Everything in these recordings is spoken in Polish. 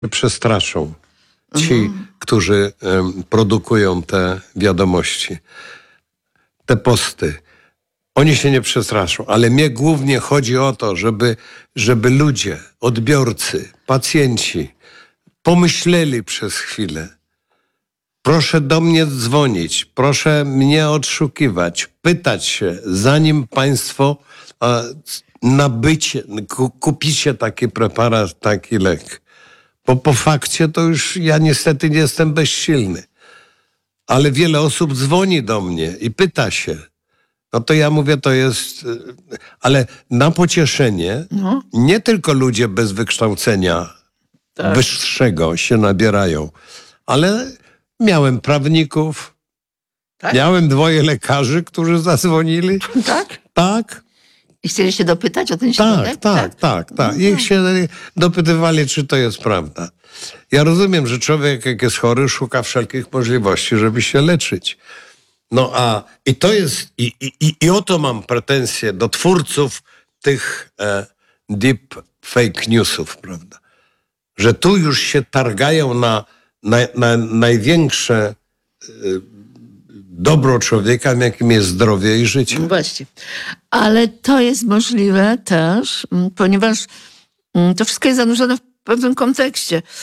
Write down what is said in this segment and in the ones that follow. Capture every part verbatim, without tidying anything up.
przestraszą ci, Mhm. którzy em, produkują te wiadomości, te posty. Oni się nie przestraszą, ale mnie głównie chodzi o to, żeby, żeby ludzie, odbiorcy, pacjenci pomyśleli przez chwilę. Proszę do mnie dzwonić, proszę mnie odszukiwać, pytać się, zanim państwo e, nabycie, ku, kupicie taki preparat, taki lek. Bo po fakcie to już ja niestety nie jestem bezsilny. Ale wiele osób dzwoni do mnie i pyta się. No to ja mówię, to jest... Ale na pocieszenie No. nie tylko ludzie bez wykształcenia Tak. wyższego się nabierają, ale miałem prawników, Tak? miałem dwoje lekarzy, którzy zadzwonili. Tak? Tak, I chcieli się dopytać o ten tak, środek? tak, tak, tak. I ich się dopytywali, czy to jest prawda. Ja rozumiem, że człowiek, jak jest chory, szuka wszelkich możliwości, żeby się leczyć. No a i to jest, i, i, i o to mam pretensje do twórców tych e, deep fake newsów, prawda? Że tu już się targają na, na, na największe e, dobro człowieka, jakim jest zdrowie i życie. No właśnie. Ale to jest możliwe też, m, ponieważ m, to wszystko jest zanurzone w pewnym kontekście. Y,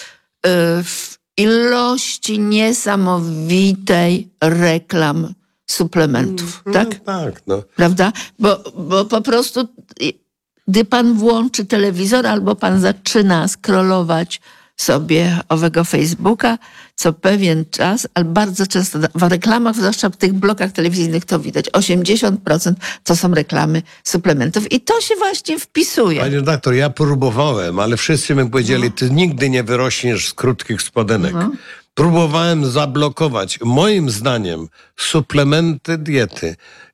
W ilości niesamowitej reklam suplementów, tak? No, tak, no. Prawda? Bo, bo po prostu, gdy pan włączy telewizor albo pan zaczyna scrollować sobie owego Facebooka, co pewien czas, ale bardzo często w reklamach, zwłaszcza w tych blokach telewizyjnych to widać, osiemdziesiąt procent to są reklamy suplementów i to się właśnie wpisuje. Panie redaktor, ja próbowałem, ale wszyscy mi powiedzieli, ty nigdy nie wyrośniesz z krótkich spodenek. Próbowałem zablokować. Moim zdaniem suplementy diety,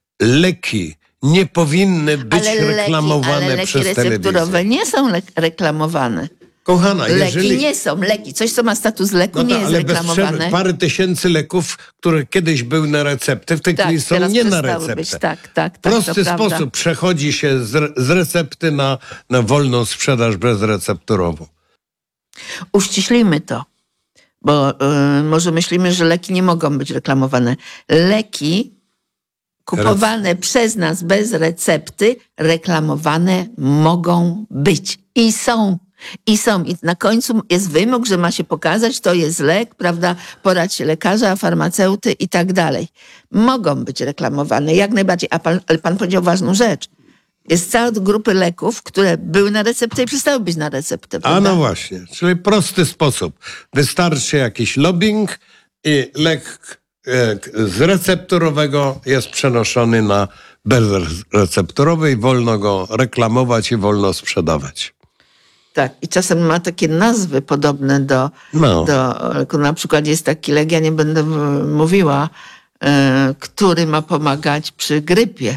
leki nie powinny być ale leki, reklamowane ale leki przez telewizję. recepturowe nie są le- reklamowane. Kochana, Leki jeżeli... nie są, leki. Coś, co ma status leku, No nie tak, jest ale bez reklamowane. przerwy parę tysięcy leków, które kiedyś były na receptę, w tej Tak, chwili są teraz nie na przestały receptę. być. Tak, tak, tak, Prosty to prawda. sposób przechodzi się z, re- z recepty na, na wolną sprzedaż bezrecepturową. Uściślijmy to, bo y, może myślimy, że leki nie mogą być reklamowane. Leki kupowane przez nas bez recepty, reklamowane mogą być i są. I są. I na końcu jest wymóg, że ma się pokazać, to jest lek, prawda, poradź się lekarza, farmaceuty i tak dalej. Mogą być reklamowane, jak najbardziej. A pan, ale pan powiedział ważną rzecz. Jest cała grupy leków, które były na receptę i przestały być na receptę. A Prawda? no właśnie, czyli prosty sposób. Wystarczy jakiś lobbying i lek e, z recepturowego jest przenoszony na bezrecepturowy i wolno go reklamować i wolno sprzedawać. Tak, i czasem ma takie nazwy podobne do, No. do leku. Na przykład jest taki lek, ja nie będę m- mówiła, e, który ma pomagać przy grypie.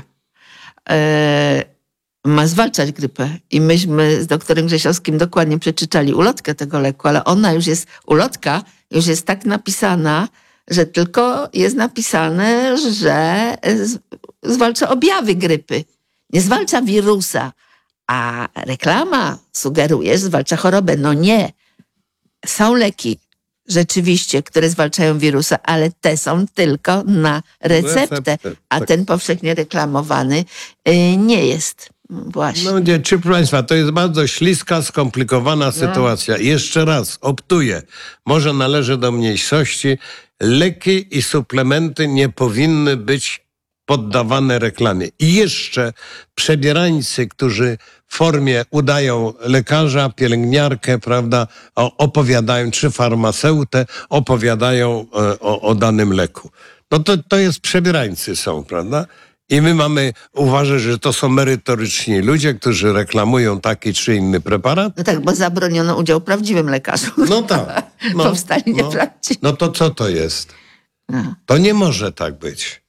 E, ma zwalczać grypę. I myśmy z doktorem Grzesiowskim dokładnie przeczytali ulotkę tego leku, ale ona już jest, ulotka już jest tak napisana, że tylko jest napisane, że z, zwalcza objawy grypy. Nie zwalcza wirusa. A reklama sugeruje, że zwalcza chorobę. No nie. Są leki rzeczywiście, które zwalczają wirusa, ale te są tylko na receptę. Receptę, A tak. ten powszechnie reklamowany y, nie jest. Właśnie. No nie, czy proszę Państwa, to jest bardzo śliska, skomplikowana sytuacja. Jeszcze raz, optuję. Może należy do mniejszości. Leki i suplementy nie powinny być poddawane reklamie. I jeszcze przebierańcy, którzy w formie udają lekarza, pielęgniarkę, prawda, o, opowiadają, czy farmaceutę, opowiadają e, o, o danym leku. No to, to jest przebierańcy są, prawda? I my mamy uważać, że to są merytoryczni ludzie, którzy reklamują taki czy inny preparat? No tak, bo zabroniono udział prawdziwym lekarzu. No tak. No, Powstali no, nieprawdziwi. no to co to jest? No. To nie może tak być.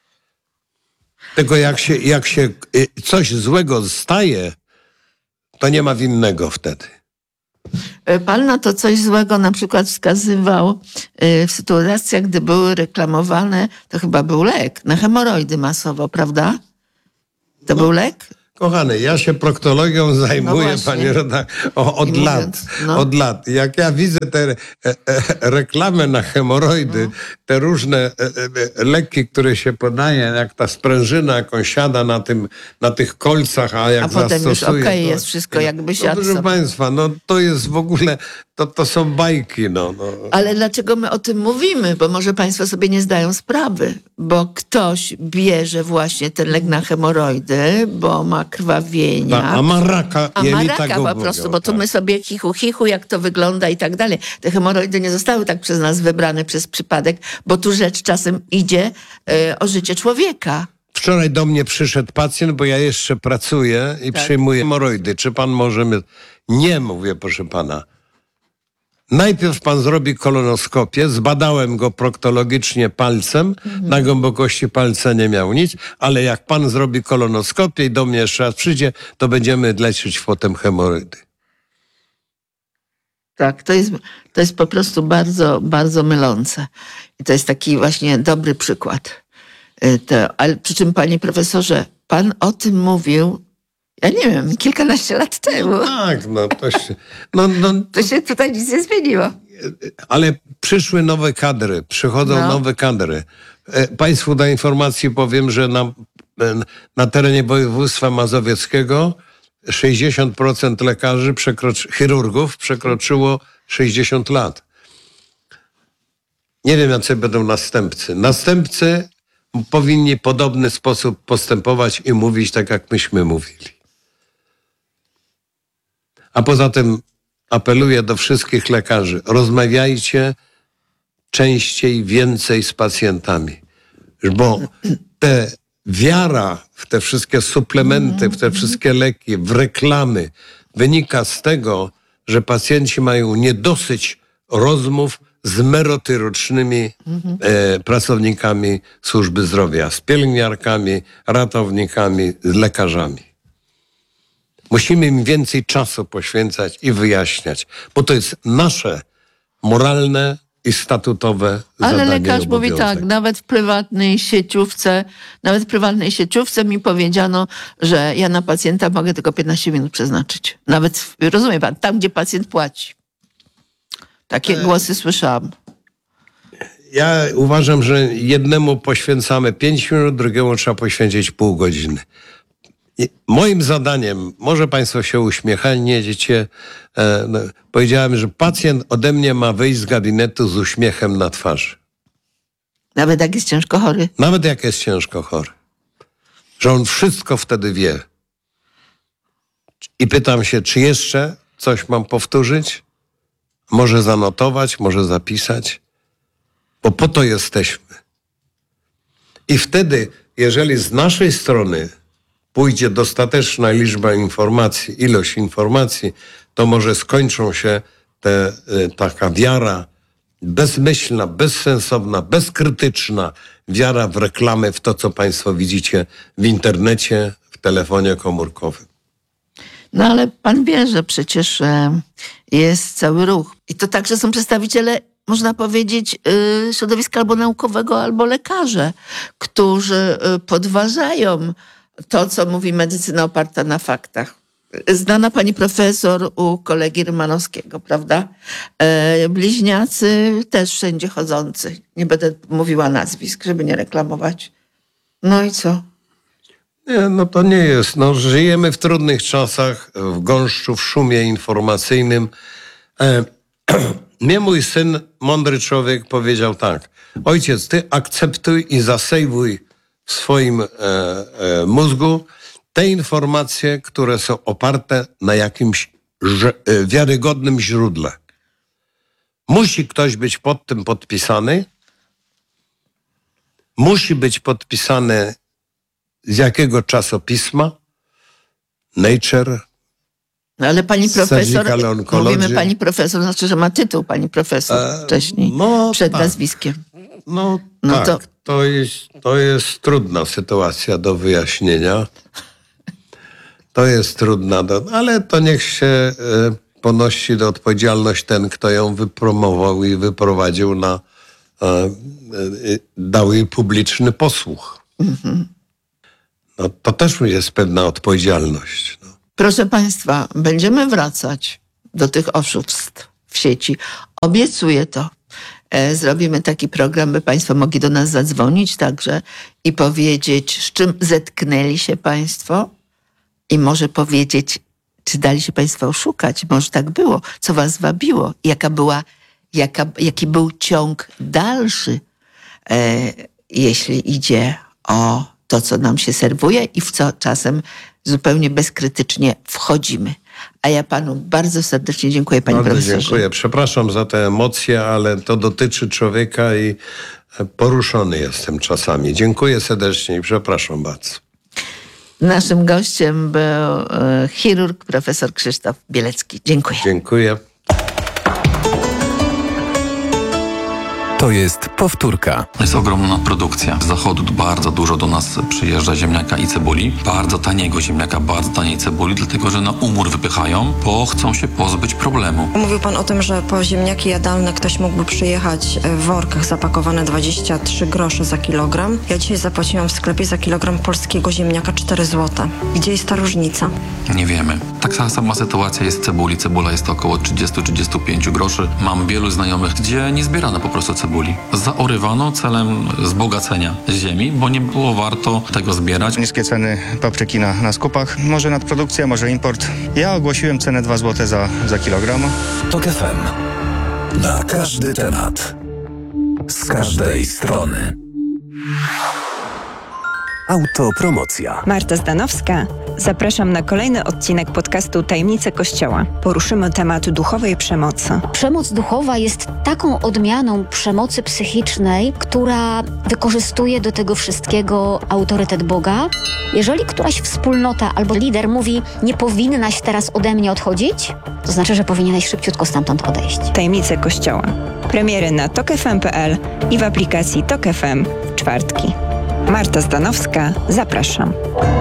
Tylko jak się, jak się y, coś złego staje, to nie ma winnego wtedy. Pan na to coś złego na przykład wskazywał y, w sytuacjach, gdy były reklamowane, to chyba był lek na hemoroidy masowo, prawda? To był lek? Kochany, ja się proktologią zajmuję, właśnie. panie redaktor, od I lat. mówiąc, no. Od lat. Jak ja widzę te e, e, reklamy na hemoroidy, No. te różne e, e, leki, które się podaje, jak ta sprężyna, jak on siada na, tym, na tych kolcach, a jak A potem już zastosuje... okej, to- jest wszystko jakby no, siadł proszę sobie. państwa, no to jest w ogóle, to, to są bajki, no. no. Ale dlaczego my o tym mówimy? Bo może państwo sobie nie zdają sprawy. Bo ktoś bierze właśnie ten lek na hemoroidy, bo ma krwawienia. A, a ma raka A ma jelita raka po głównego, prostu, bo tu tak. my sobie chichu, chichu, jak to wygląda i tak dalej. Te hemoroidy nie zostały tak przez nas wybrane przez przypadek, bo tu rzecz czasem idzie e, o życie człowieka. Wczoraj do mnie przyszedł pacjent, bo ja jeszcze pracuję i Tak. przyjmuję hemoroidy. Czy pan może... My... Nie, mówię, proszę pana. Najpierw pan zrobi kolonoskopię, zbadałem go proktologicznie palcem, na głębokości palca nie miał nic, ale jak pan zrobi kolonoskopię i do mnie jeszcze raz przyjdzie, to będziemy leczyć potem hemoroidy. Tak, to jest, to jest po prostu bardzo, bardzo mylące. I to jest taki właśnie dobry przykład. Y, To, ale przy czym, panie profesorze, pan o tym mówił, ja nie wiem, kilkanaście lat temu. Tak, no to się... No, no, To się tutaj nic nie zmieniło. ale przyszły nowe kadry, przychodzą No. nowe kadry. E, Państwu dla informacji powiem, że na, na terenie województwa mazowieckiego sześćdziesiąt procent lekarzy, przekroczy, chirurgów przekroczyło sześćdziesiąt lat. Nie wiem, jacy będą następcy. Następcy powinni w podobny sposób postępować i mówić tak, jak myśmy mówili. A poza tym apeluję do wszystkich lekarzy. Rozmawiajcie częściej, więcej z pacjentami. Bo te wiara w te wszystkie suplementy, w te wszystkie leki, w reklamy wynika z tego, że pacjenci mają niedosyć rozmów z merytorycznymi e, pracownikami służby zdrowia, z pielęgniarkami, ratownikami, z lekarzami. Musimy im więcej czasu poświęcać i wyjaśniać, bo to jest nasze moralne i statutowe Ale zadanie i lekarz mówi obowiązek. tak, nawet w prywatnej sieciówce, nawet w prywatnej sieciówce mi powiedziano, że ja na pacjenta mogę tylko piętnaście minut przeznaczyć. Nawet, w- rozumie pan, tam gdzie pacjent płaci. Takie głosy słyszałam. Ja uważam, że jednemu poświęcamy pięć minut, drugiemu trzeba poświęcić pół godziny. I moim zadaniem, może państwo się uśmiechają, nie wiecie, e, no, powiedziałem, że pacjent ode mnie ma wyjść z gabinetu z uśmiechem na twarzy. Nawet jak jest ciężko chory. Nawet jak jest ciężko chory. Że on wszystko wtedy wie. I pytam się, czy jeszcze coś mam powtórzyć? Może zanotować, może zapisać? Bo po to jesteśmy. I wtedy, jeżeli z naszej strony pójdzie dostateczna liczba informacji, ilość informacji, to może skończą się te, y, taka wiara bezmyślna, bezsensowna, bezkrytyczna wiara w reklamy, w to, co państwo widzicie w internecie, w telefonie komórkowym. No ale pan wie, że przecież e, jest cały ruch. I to także są przedstawiciele, można powiedzieć, y, środowiska albo naukowego, albo lekarze, którzy y, podważają to, co mówi medycyna oparta na faktach. Znana pani profesor u kolegi Rymanowskiego, prawda? E, bliźniacy też wszędzie chodzący. Nie będę mówiła nazwisk, żeby nie reklamować. No i co? Nie, no to nie jest. No, żyjemy w trudnych czasach, w gąszczu, w szumie informacyjnym. E, mnie mój syn, mądry człowiek, powiedział tak. Ojciec, ty akceptuj i zasejwuj w swoim e, e, mózgu te informacje, które są oparte na jakimś że, e, wiarygodnym źródle. Musi ktoś być pod tym podpisany. Musi być podpisany z jakiego czasopisma? Nature. No ale pani profesor, Surgical Oncology. mówimy pani profesor, znaczy, że ma tytuł pani profesor E, wcześniej, no przed tak. nazwiskiem. No, No tak, to- to... jest, to jest trudna sytuacja do wyjaśnienia. To jest trudna, do, ale to niech się e, ponosi do odpowiedzialność ten, kto ją wypromował i wyprowadził na, e, e, dał jej publiczny posłuch. No, to też jest pewna odpowiedzialność. No. Proszę Państwa, będziemy wracać do tych oszustw w sieci. Obiecuję to. E, zrobimy taki program, by Państwo mogli do nas zadzwonić także i powiedzieć, z czym zetknęli się Państwo i może powiedzieć, czy dali się Państwo oszukać, może tak było, co Was wabiło, jaka była, jaka, jaki był ciąg dalszy, e, jeśli idzie o to, co nam się serwuje i w co czasem zupełnie bezkrytycznie wchodzimy. A ja Panu bardzo serdecznie dziękuję, Panie Bardzo Profesorze. dziękuję. Przepraszam za te emocje, ale to dotyczy człowieka i poruszony jestem czasami. Dziękuję serdecznie i przepraszam bardzo. Naszym gościem był e, chirurg profesor Krzysztof Bielecki. Dziękuję. Dziękuję. To jest powtórka. Jest ogromna produkcja. Z zachodu bardzo dużo do nas przyjeżdża ziemniaka i cebuli. Bardzo taniego ziemniaka, bardzo taniej cebuli, dlatego że na umór wypychają, bo chcą się pozbyć problemu. Mówił pan o tym, że po ziemniaki jadalne ktoś mógłby przyjechać w workach zapakowane dwadzieścia trzy grosze za kilogram. Ja dzisiaj zapłaciłam w sklepie za kilogram polskiego ziemniaka cztery złote. Gdzie jest ta różnica? Nie wiemy. Tak sama sytuacja jest z cebuli. Cebula jest około trzydzieści do trzydziestu pięciu groszy. Mam wielu znajomych, gdzie nie zbierano po prostu cebuli. Zaorywano celem wzbogacenia ziemi, bo nie było warto tego zbierać. Niskie ceny papryki na, na skupach. Może nadprodukcja, może import. Ja ogłosiłem cenę dwa złote za, za kilogram. Tok F M. Na każdy temat. Z każdej strony. Autopromocja. Marta Zdanowska. Zapraszam na kolejny odcinek podcastu Tajemnice Kościoła. Poruszymy temat duchowej przemocy. Przemoc duchowa jest taką odmianą przemocy psychicznej, która wykorzystuje do tego wszystkiego autorytet Boga. Jeżeli któraś wspólnota albo lider mówi, nie powinnaś teraz ode mnie odchodzić, to znaczy, że powinieneś szybciutko stamtąd odejść. Tajemnice Kościoła. Premiery na tok f m kropka p l i w aplikacji Tok F M w czwartki. Marta Zdanowska, zapraszam.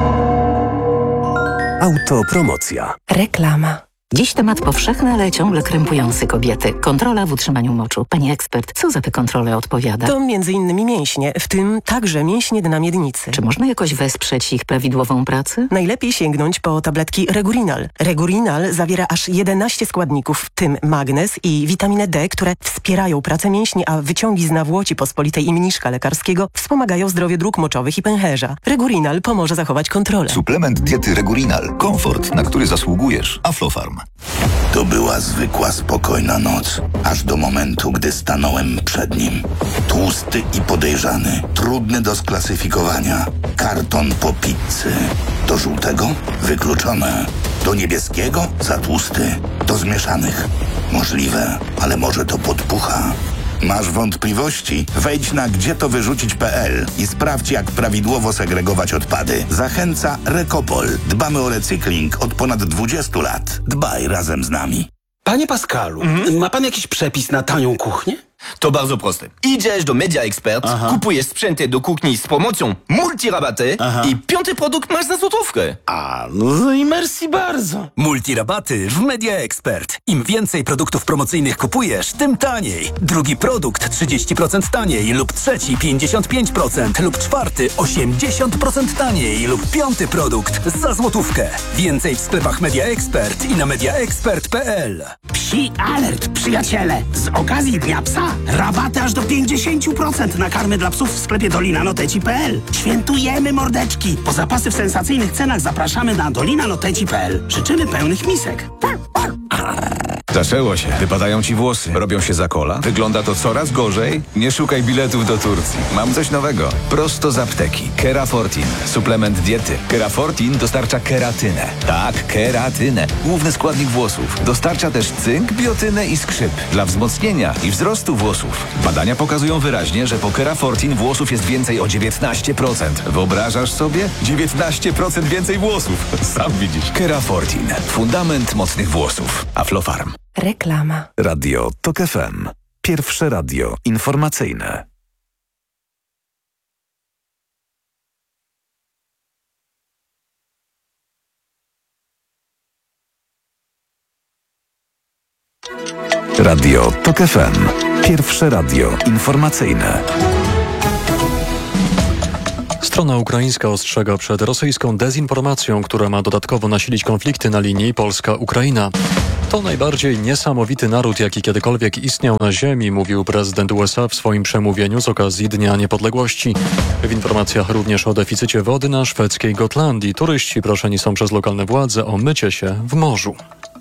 Autopromocja. Reklama. Dziś temat powszechny, ale ciągle krępujący kobiety. Kontrola w utrzymaniu moczu. Pani ekspert, co za te kontrole odpowiada? To między innymi mięśnie, w tym także mięśnie dna miednicy. Czy można jakoś wesprzeć ich prawidłową pracę? Najlepiej sięgnąć po tabletki Regurinal. Regurinal zawiera aż jedenaście składników, w tym magnez i witaminę D, które wspierają pracę mięśni, a wyciągi z nawłoci pospolitej i mniszka lekarskiego wspomagają zdrowie dróg moczowych i pęcherza. Regurinal pomoże zachować kontrolę. Suplement diety Regurinal. Komfort, na który zasługujesz. Aflofarm. To była zwykła, spokojna noc, aż do momentu, gdy stanąłem przed nim. Tłusty i podejrzany, trudny do sklasyfikowania. Karton po pizzy. Do żółtego? Wykluczone. Do niebieskiego? Za tłusty. Do zmieszanych? Możliwe, ale może to podpucha. Masz wątpliwości? Wejdź na gdzie to wyrzucić kropka p l i sprawdź, jak prawidłowo segregować odpady. Zachęca Rekopol. Dbamy o recykling od ponad dwudziestu lat. Dbaj razem z nami. Panie Pascalu, mhm. ma pan jakiś przepis na tanią kuchnię? To bardzo proste. Idziesz do Media Expert, Aha. kupujesz sprzęty do kuchni z promocją multirabaty Aha. i piąty produkt masz za złotówkę. A, no i merci bardzo. Multirabaty w Media Expert. Im więcej produktów promocyjnych kupujesz, tym taniej. Drugi produkt trzydzieści procent taniej lub trzeci pięćdziesiąt pięć procent lub czwarty osiemdziesiąt procent taniej lub piąty produkt za złotówkę. Więcej w sklepach Media Expert i na mediaexpert kropka p l. Psi alert, przyjaciele! Z okazji Dnia Psa rabaty aż do pięćdziesiąt procent na karmy dla psów w sklepie dolina noteci kropka p l. Świętujemy, mordeczki! Po zapasy w sensacyjnych cenach zapraszamy na dolina noteci kropka p l. Życzymy pełnych misek. Zaczęło się. Wypadają ci włosy. Robią się za kola. Wygląda to coraz gorzej. Nie szukaj biletów do Turcji. Mam coś nowego. Prosto z apteki. Kerafortin. Suplement diety. Kerafortin dostarcza keratynę. Tak, keratynę. Główny składnik włosów. Dostarcza też cynk, biotynę i skrzyp. Dla wzmocnienia i wzrostu włosów. Badania pokazują wyraźnie, że po Kerafortin włosów jest więcej o dziewiętnaście procent. Wyobrażasz sobie? dziewiętnaście procent więcej włosów. Sam widzisz. Kerafortin. Fundament mocnych włosów. Aflofarm. Reklama. Radio Tok F M. Pierwsze radio informacyjne. Radio Tok F M. Pierwsze radio informacyjne. Strona ukraińska ostrzega przed rosyjską dezinformacją, która ma dodatkowo nasilić konflikty na linii Polska-Ukraina. To najbardziej niesamowity naród, jaki kiedykolwiek istniał na ziemi, mówił prezydent U S A w swoim przemówieniu z okazji Dnia Niepodległości. W informacjach również o deficycie wody na szwedzkiej Gotlandii. Turyści proszeni są przez lokalne władze o mycie się w morzu.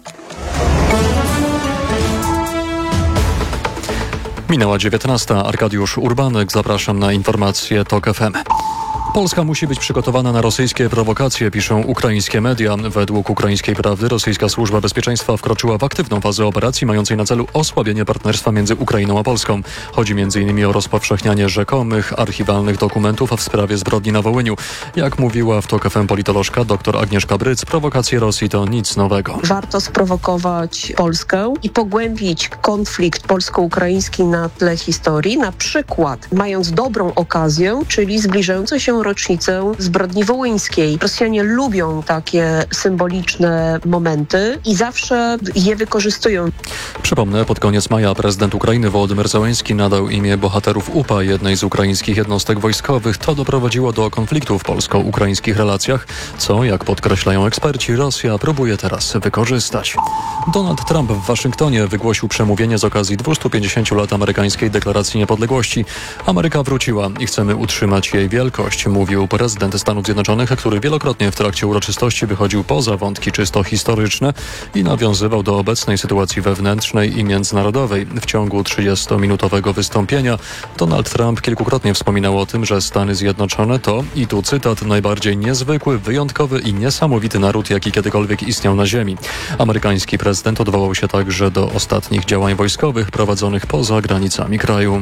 Minęła dziewiętnasta. Arkadiusz Urbanek. Zapraszam na informacje TOK F M. Polska musi być przygotowana na rosyjskie prowokacje, piszą ukraińskie media. Według Ukraińskiej Prawdy rosyjska służba bezpieczeństwa wkroczyła w aktywną fazę operacji mającej na celu osłabienie partnerstwa między Ukrainą a Polską. Chodzi między innymi o rozpowszechnianie rzekomych archiwalnych dokumentów w sprawie zbrodni na Wołyniu. Jak mówiła w TOK F M politolożka dr Agnieszka Bryc, prowokacje Rosji to nic nowego. Warto sprowokować Polskę i pogłębić konflikt polsko-ukraiński na tle historii, na przykład mając dobrą okazję, czyli zbliżające się rocznicę zbrodni wołyńskiej. Rosjanie lubią takie symboliczne momenty i zawsze je wykorzystują. Przypomnę, pod koniec maja prezydent Ukrainy Wołodymyr Zełenski nadał imię bohaterów U P A jednej z ukraińskich jednostek wojskowych. To doprowadziło do konfliktu w polsko-ukraińskich relacjach, co, jak podkreślają eksperci, Rosja próbuje teraz wykorzystać. Donald Trump w Waszyngtonie wygłosił przemówienie z okazji dwustu pięćdziesięciu lat amerykańskiej deklaracji niepodległości. Ameryka wróciła i chcemy utrzymać jej wielkość, mówił prezydent Stanów Zjednoczonych, który wielokrotnie w trakcie uroczystości wychodził poza wątki czysto historyczne i nawiązywał do obecnej sytuacji wewnętrznej i międzynarodowej. W ciągu trzydziestominutowego wystąpienia Donald Trump kilkukrotnie wspominał o tym, że Stany Zjednoczone to, i tu cytat, najbardziej niezwykły, wyjątkowy i niesamowity naród, jaki kiedykolwiek istniał na ziemi. Amerykański prezydent odwołał się także do ostatnich działań wojskowych prowadzonych poza granicami kraju.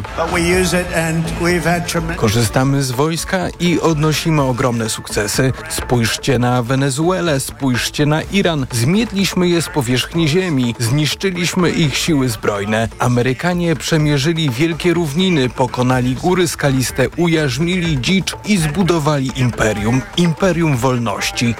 Korzystamy z wojska i odnosimy ogromne sukcesy. Spójrzcie na Wenezuelę, spójrzcie na Iran. Zmietliśmy je z powierzchni ziemi, zniszczyliśmy ich siły zbrojne. Amerykanie przemierzyli wielkie równiny, pokonali góry skaliste, ujarzmili dzicz i zbudowali imperium. Imperium wolności.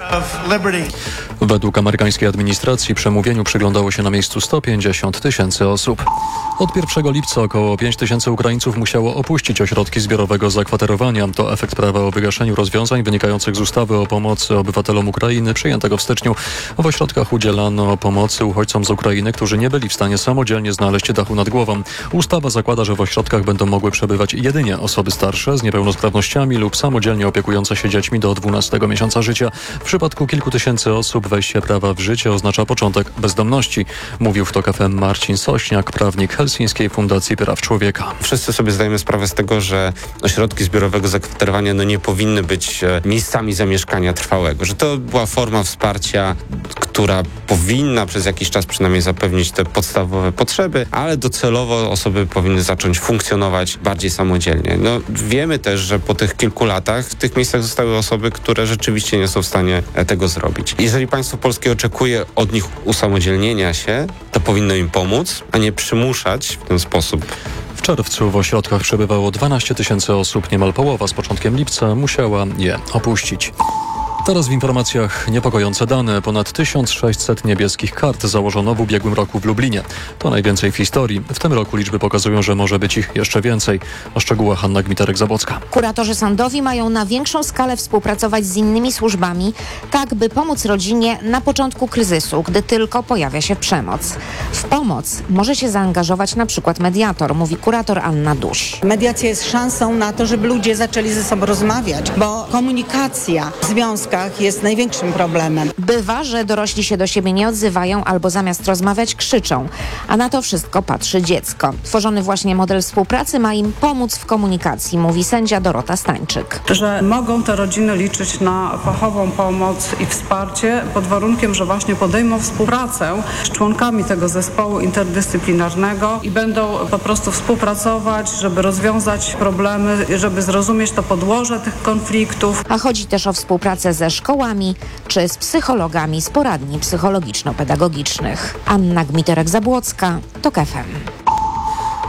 Według amerykańskiej administracji przemówieniu przyglądało się na miejscu sto pięćdziesiąt tysięcy osób. Od pierwszego lipca około pięć tysięcy Ukraińców musiało opuścić ośrodki zbiorowego zakwaterowania. To efekt prawa o wygaszeniu rozwiązań wynikających z ustawy o pomocy obywatelom Ukrainy przyjętego w styczniu. W ośrodkach udzielano pomocy uchodźcom z Ukrainy, którzy nie byli w stanie samodzielnie znaleźć dachu nad głową. Ustawa zakłada, że w ośrodkach będą mogły przebywać jedynie osoby starsze z niepełnosprawnościami lub samodzielnie opiekujące się dziećmi do dwunastego miesiąca życia. W przypadku kilku tysięcy osób wejście prawa w życie oznacza początek bezdomności, mówił w TOK F M Marcin Sośniak, prawnik Helsińskiej Fundacji Praw Człowieka. Wszyscy sobie zdajemy sprawę z tego, że ośrodki zbiorowego zakwaterowania no nie powinny być miejscami zamieszkania trwałego, że to była forma wsparcia, która powinna przez jakiś czas przynajmniej zapewnić te podstawowe potrzeby, ale docelowo osoby powinny zacząć funkcjonować bardziej samodzielnie. No, wiemy też, że po tych kilku latach w tych miejscach zostały osoby, które rzeczywiście nie są w stanie tego zrobić. Jeżeli państwo polskie oczekuje od nich usamodzielnienia się, to powinno im pomóc, a nie przymuszać w ten sposób. W czerwcu w ośrodkach przebywało dwanaście tysięcy osób, niemal połowa z początkiem lipca musiała je opuścić. Teraz w informacjach niepokojące dane. Ponad tysiąc sześćset niebieskich kart założono w ubiegłym roku w Lublinie. To najwięcej w historii. W tym roku liczby pokazują, że może być ich jeszcze więcej. O szczegółach Hanna Gmiterek-Zabłocka. Kuratorzy sądowi mają na większą skalę współpracować z innymi służbami, tak by pomóc rodzinie na początku kryzysu, gdy tylko pojawia się przemoc. W pomoc może się zaangażować na przykład mediator, mówi kurator Anna Duś. Mediacja jest szansą na to, żeby ludzie zaczęli ze sobą rozmawiać, bo komunikacja w związkach jest największym problemem. Bywa, że dorośli się do siebie nie odzywają albo zamiast rozmawiać krzyczą, a na to wszystko patrzy dziecko. Tworzony właśnie model współpracy ma im pomóc w komunikacji, mówi sędzia Dorota Stańczyk. Że mogą te rodziny liczyć na fachową pomoc i wsparcie pod warunkiem, że właśnie podejmą współpracę z członkami tego zespołu interdyscyplinarnego i będą po prostu współpracować, żeby rozwiązać problemy, żeby zrozumieć to podłoże tych konfliktów. A chodzi też o współpracę ze szkołami czy z psychologami z poradni psychologiczno-pedagogicznych. Anna Gmiterek-Zabłocka, TOK F M.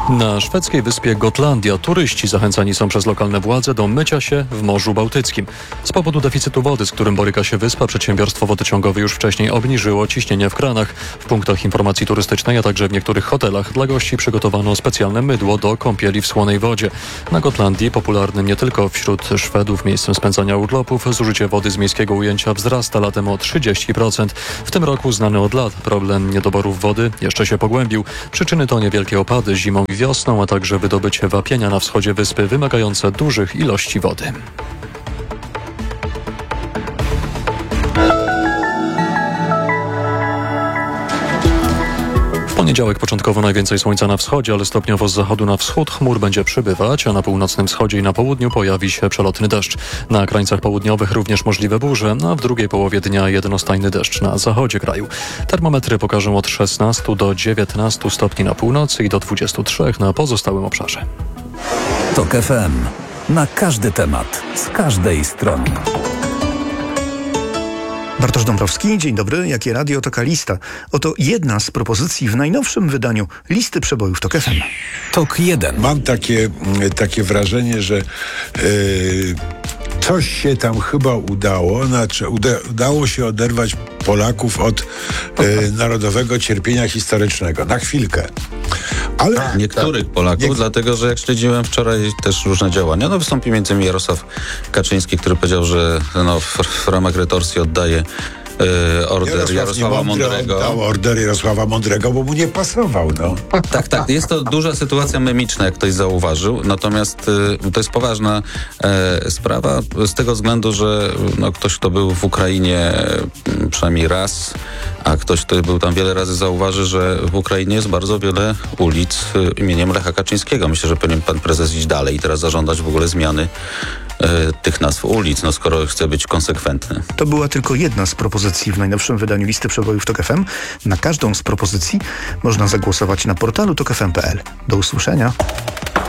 Na szwedzkiej wyspie Gotlandia turyści zachęcani są przez lokalne władze do mycia się w Morzu Bałtyckim. Z powodu deficytu wody, z którym boryka się wyspa, przedsiębiorstwo wodociągowe już wcześniej obniżyło ciśnienie w kranach. W punktach informacji turystycznej, a także w niektórych hotelach dla gości przygotowano specjalne mydło do kąpieli w słonej wodzie. Na Gotlandii, popularnym nie tylko wśród Szwedów miejscem spędzania urlopów, zużycie wody z miejskiego ujęcia wzrasta latem o trzydzieści procent. W tym roku znany od lat problem niedoborów wody jeszcze się pogłębił. Przyczyny to niewielkie opady zimą i wiosną, a także wydobycie wapienia na wschodzie wyspy wymagające dużych ilości wody. W poniedziałek początkowo najwięcej słońca na wschodzie, ale stopniowo z zachodu na wschód chmur będzie przybywać, a na północnym wschodzie i na południu pojawi się przelotny deszcz. Na krańcach południowych również możliwe burze, a w drugiej połowie dnia jednostajny deszcz na zachodzie kraju. Termometry pokażą od szesnastu do dziewiętnastu stopni na północy i do dwudziestu trzech na pozostałym obszarze. TOK F M. Na każdy temat, z każdej strony. Bartosz Dąbrowski, dzień dobry. Jakie radio, taka lista. Oto jedna z propozycji w najnowszym wydaniu listy przebojów TOK F M. TOK jeden. Mam takie, takie wrażenie, że yy, coś się tam chyba udało, znaczy uda, udało się oderwać Polaków od yy, narodowego cierpienia historycznego. Na chwilkę. Ale niektórych tak, Polaków, nie... dlatego że jak śledziłem wczoraj też różne działania, no wystąpił między innymi Jarosław Kaczyński, który powiedział, że no, w, w ramach retorsji oddaje Yy, order Jarosław Jarosława Mądrego. Dał order Jarosława Mądrego, bo mu nie pasował. No. Tak, tak. Jest to duża sytuacja memiczna, jak ktoś zauważył. Natomiast yy, to jest poważna yy, sprawa z tego względu, że no, ktoś, kto był w Ukrainie yy, przynajmniej raz, a ktoś, kto był tam wiele razy, zauważy, że w Ukrainie jest bardzo wiele ulic yy, imieniem Lecha Kaczyńskiego. Myślę, że powinien pan prezes iść dalej i teraz zażądać w ogóle zmiany tych nazw ulic, no skoro chce być konsekwentny. To była tylko jedna z propozycji w najnowszym wydaniu listy przebojów TOK F M. Na każdą z propozycji można zagłosować na portalu tok f m kropka p l. Do usłyszenia.